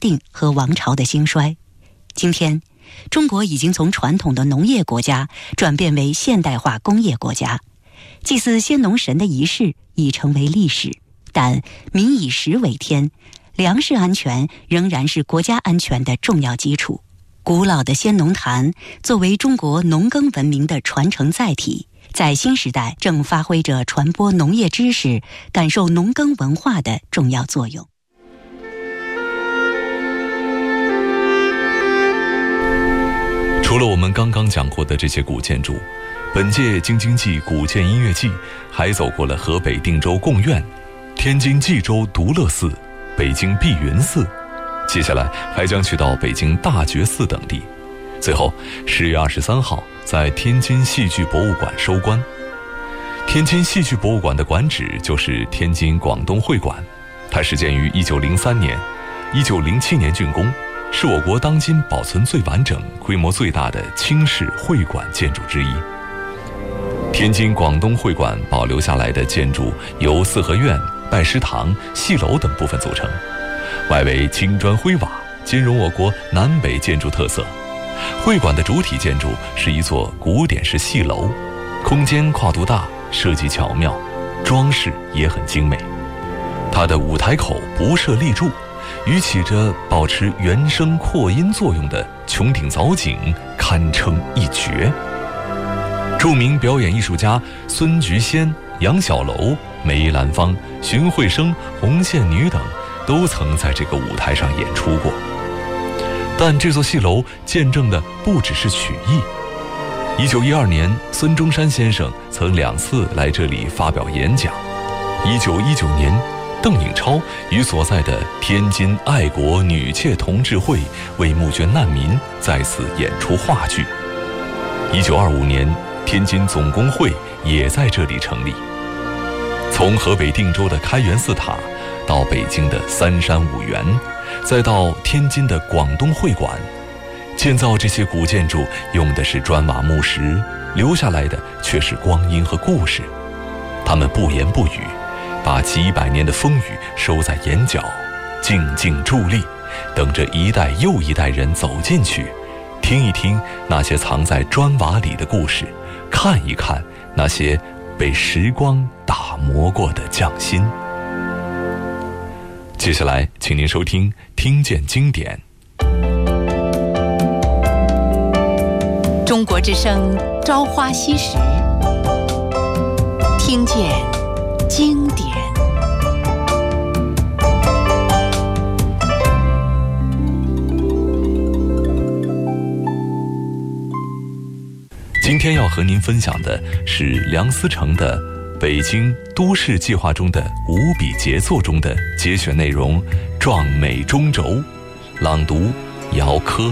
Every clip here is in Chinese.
定和王朝的兴衰。今天，中国已经从传统的农业国家转变为现代化工业国家，祭祀先农神的仪式已成为历史，但民以食为天，粮食安全仍然是国家安全的重要基础。古老的先农坛作为中国农耕文明的传承载体，在新时代正发挥着传播农业知识、感受农耕文化的重要作用。 除了我们刚刚讲过的这些古建筑，本届京津冀古建音乐季还走过了河北定州贡院、天津蓟州独乐寺、北京碧云寺，接下来还将去到北京大觉寺等地，最后10月23号在天津戏剧博物馆收官。天津戏剧博物馆的馆址就是天津广东会馆，它始建于1903年，1907年竣工，是我国当今保存最完整、规模最大的清式会馆建筑之一。天津广东会馆保留下来的建筑由四合院、拜师堂、戏楼等部分组成，外围青砖灰瓦，兼容我国南北建筑特色。会馆的主体建筑是一座古典式戏楼，空间跨度大，设计巧妙，装饰也很精美。它的舞台口不设立柱，与起着保持原声扩音作用的穹顶藻井堪称一绝。著名表演艺术家孙菊仙、杨小楼、梅兰芳、荀慧生、红线女等都曾在这个舞台上演出过。但这座戏楼见证的不只是曲艺。1912年，孙中山先生曾2次来这里发表演讲。1919年，邓颖超与所在的天津爱国女妾同志会为募捐难民，在此演出话剧。1925年，天津总工会也在这里成立。从河北定州的开元寺塔，到北京的三山五园，再到天津的广东会馆，建造这些古建筑用的是砖瓦木石，留下来的却是光阴和故事。他们不言不语，把几百年的风雨收在眼角，静静伫立，等着一代又一代人走进去，听一听那些藏在砖瓦里的故事，看一看那些被时光打磨过的匠心。接下来请您收听《听见经典》。 中国之声朝花夕拾，听见经典。 今天要和您分享的是梁思成的北京都市计划中的5笔杰作中的节选内容《壮美中轴》，朗读姚科。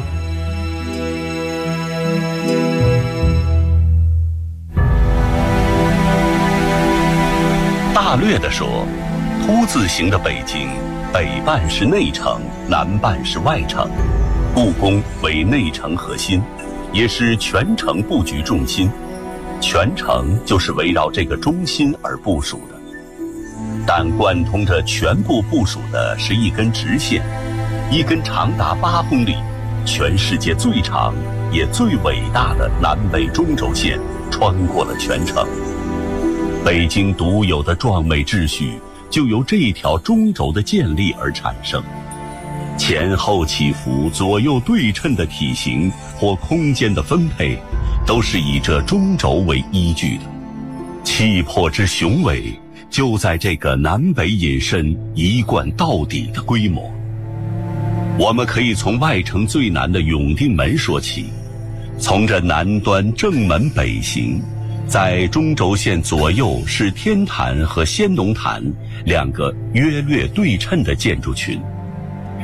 大略地说，凸字形的北京，北半是内城，南半是外城，故宫为内城核心，也是全城布局重心。全城就是围绕这个中心而部署的，但贯通着全部部署的是一根直线，一根长达8公里、全世界最长也最伟大的南北中轴线穿过了全城。北京独有的壮美秩序就由这条中轴的建立而产生，前后起伏、左右对称的体型或空间的分配都是以这中轴为依据的，气魄之雄伟就在这个南北引申、一贯到底的规模。我们可以从外城最南的永定门说起，从这南端正门北行，在中轴线左右是天坛和先农坛2个约略对称的建筑群，